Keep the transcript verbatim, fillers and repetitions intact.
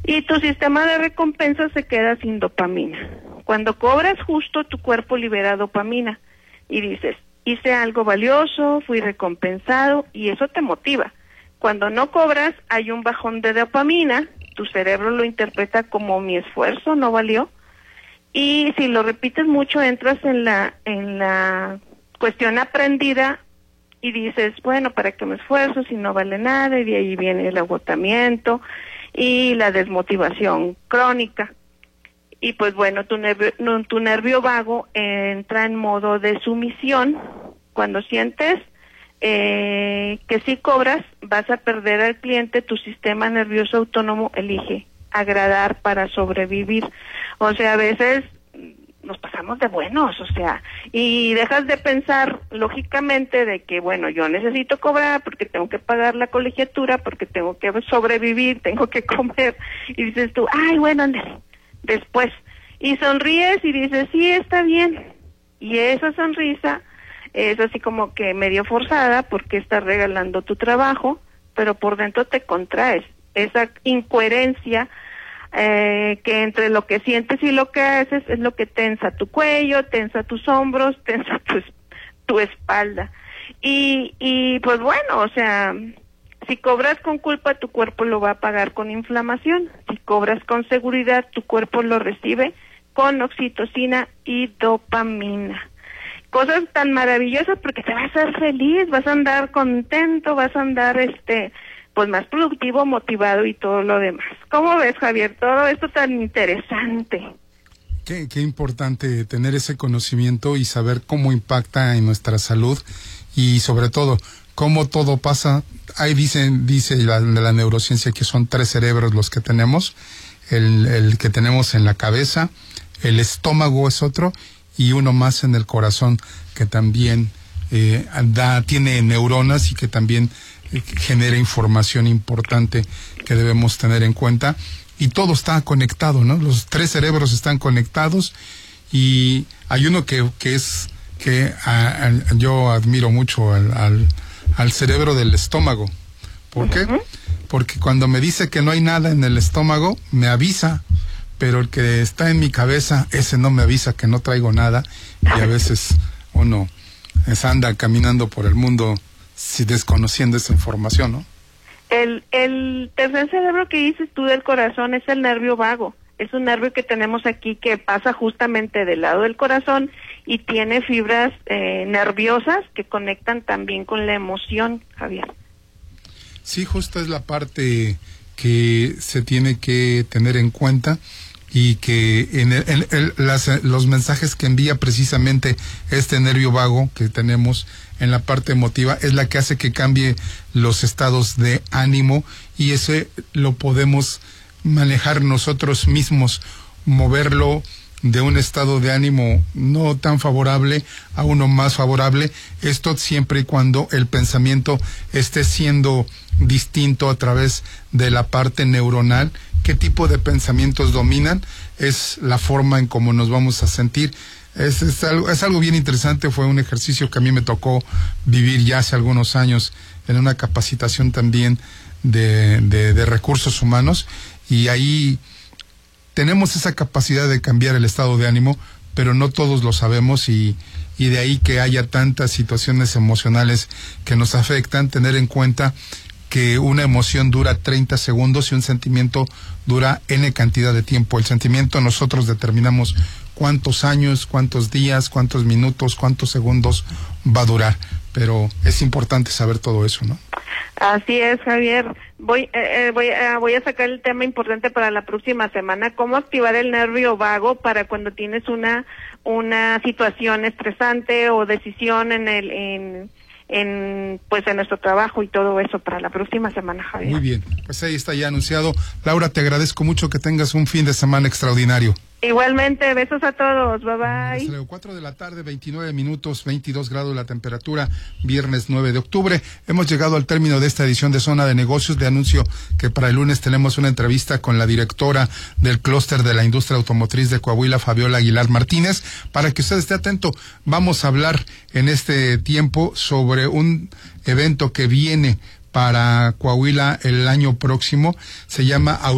y tu sistema de recompensa se queda sin dopamina. Cuando cobras justo, tu cuerpo libera dopamina y dices, hice algo valioso, fui recompensado, y eso te motiva. Cuando no cobras, hay un bajón de dopamina, tu cerebro lo interpreta como mi esfuerzo no valió, y si lo repites mucho, entras en la, en la cuestión aprendida y dices, bueno, ¿para qué me esfuerzo si no vale nada? Y de ahí viene el agotamiento y la desmotivación crónica. Y pues bueno, tu nervio, tu nervio vago entra en modo de sumisión. Cuando sientes eh, que si cobras, vas a perder al cliente, tu sistema nervioso autónomo elige agradar para sobrevivir. O sea, a veces nos pasamos de buenos, o sea, y dejas de pensar lógicamente de que, bueno, yo necesito cobrar porque tengo que pagar la colegiatura, porque tengo que sobrevivir, tengo que comer, y dices tú, ay, bueno, ándale, después, y sonríes y dices, sí, está bien, y esa sonrisa es así como que medio forzada porque estás regalando tu trabajo, pero por dentro te contraes, esa incoherencia eh, que entre lo que sientes y lo que haces es lo que tensa tu cuello, tensa tus hombros, tensa tu, tu espalda, y, y pues bueno, o sea, si cobras con culpa, tu cuerpo lo va a pagar con inflamación. Si cobras con seguridad, tu cuerpo lo recibe con oxitocina y dopamina. Cosas tan maravillosas porque te vas a hacer feliz, vas a andar contento, vas a andar este pues más productivo, motivado y todo lo demás. ¿Cómo ves, Javier? Todo esto tan interesante. Qué, qué importante tener ese conocimiento y saber cómo impacta en nuestra salud y sobre todo cómo todo pasa. Ahí dicen, dice la, de la neurociencia que son tres cerebros los que tenemos, el, el que tenemos en la cabeza, el estómago es otro, y uno más en el corazón que también eh, da, tiene neuronas y que también eh, genera información importante que debemos tener en cuenta. Y todo está conectado, ¿no? Los tres cerebros están conectados, y hay uno que, que es, que a, a, yo admiro mucho al, al, al cerebro del estómago. ¿Por qué? Uh-huh. Porque cuando me dice que no hay nada en el estómago, me avisa, pero el que está en mi cabeza, ese no me avisa que no traigo nada, y a veces uno es, anda caminando por el mundo si desconociendo esa información, ¿no? El, el tercer cerebro que dices tú del corazón es el nervio vago. Es un nervio que tenemos aquí que pasa justamente del lado del corazón y tiene fibras eh, nerviosas que conectan también con la emoción, Javier. Sí, justo es la parte que se tiene que tener en cuenta, y que en, el, en el, las, los mensajes que envía precisamente este nervio vago que tenemos en la parte emotiva es la que hace que cambie los estados de ánimo, y ese lo podemos manejar nosotros mismos, moverlo de un estado de ánimo no tan favorable a uno más favorable, esto siempre y cuando el pensamiento esté siendo distinto a través de la parte neuronal. ¿Qué tipo de pensamientos dominan? Es la forma en cómo nos vamos a sentir. Es, es, algo, es algo bien interesante. Fue un ejercicio que a mí me tocó vivir ya hace algunos años en una capacitación también de, de, de recursos humanos, y ahí tenemos esa capacidad de cambiar el estado de ánimo, pero no todos lo sabemos, y, y de ahí que haya tantas situaciones emocionales que nos afectan. Tener en cuenta que una emoción dura treinta segundos y un sentimiento dura N cantidad de tiempo. El sentimiento nosotros determinamos cuántos años, cuántos días, cuántos minutos, cuántos segundos va a durar, pero es importante saber todo eso, ¿no? Así es, Javier. Voy, eh, voy, eh, voy a sacar el tema importante para la próxima semana: cómo activar el nervio vago para cuando tienes una una situación estresante o decisión en el en en pues en nuestro trabajo y todo eso para la próxima semana, Javier. Muy bien, pues ahí está ya anunciado. Laura, te agradezco mucho, que tengas un fin de semana extraordinario. Igualmente, besos a todos, bye bye. Hasta luego. cuatro de la tarde, veintinueve minutos, veintidós grados la temperatura, viernes nueve de octubre. Hemos llegado al término de esta edición de Zona de Negocios. Le anuncio que para el lunes tenemos una entrevista con la directora del clúster de la industria automotriz de Coahuila, Fabiola Aguilar Martínez, para que usted esté atento. Vamos a hablar en este tiempo sobre un evento que viene para Coahuila el año próximo. Se llama